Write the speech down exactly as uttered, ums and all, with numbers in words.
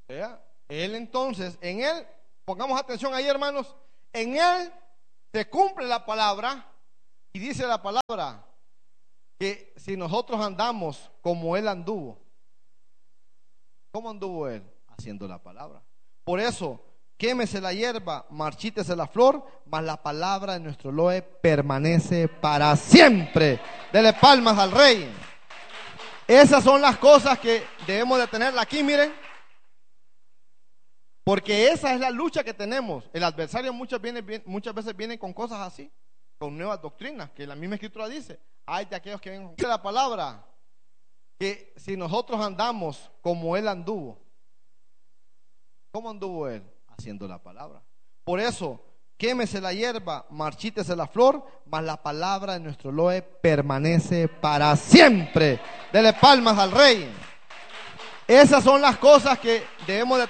¿Vea? Él entonces, en él, pongamos atención ahí, hermanos, en él se cumple la palabra y dice la palabra que si nosotros andamos como él anduvo, ¿cómo anduvo él? Haciendo la palabra. Por eso, quémese la hierba, marchítese la flor, mas la palabra de nuestro Elohe permanece para siempre. Dele palmas al Rey. Esas son las cosas que debemos de tenerla aquí, miren. Porque esa es la lucha que tenemos. El adversario muchas, viene, muchas veces viene con cosas así, con nuevas doctrinas, que la misma escritura dice. Hay de aquellos que ven la palabra, que si nosotros andamos como él anduvo, ¿cómo anduvo él? Haciendo la palabra. Por eso, quémese la hierba, marchítese la flor, mas la palabra de nuestro Elohe permanece para siempre. Dele palmas al Rey. Esas son las cosas que debemos de